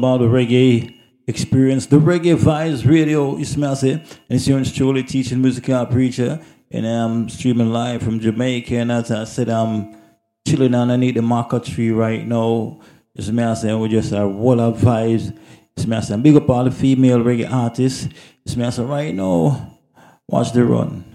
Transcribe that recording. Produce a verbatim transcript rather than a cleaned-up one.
about the reggae experience, the Reggae Vibes Radio. It's Massey, and it's yours truly, teaching musical preacher, and I'm streaming live from Jamaica. And as I said, I'm chilling underneath the maca tree right now. It's Massey, and we just are wall of vibes. It's Massey, and big up all the female reggae artists. It's Massey right now. Watch the run.